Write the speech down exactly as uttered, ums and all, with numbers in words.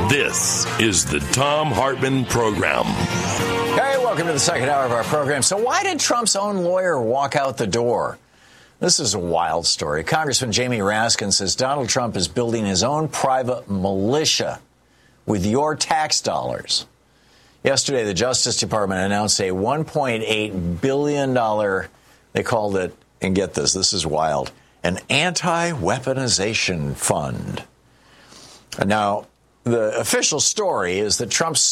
This is the Thom Hartmann Program. Hey, welcome to the second hour of our program. So why did Trump's own lawyer walk out the door? This is a wild story. Congressman Jamie Raskin says Donald Trump is building his own private militia with your tax dollars. Yesterday, the Justice Department announced a one point eight billion dollars, they called it, and get this, this is wild, an anti-weaponization fund. Now, the official story is that Trump's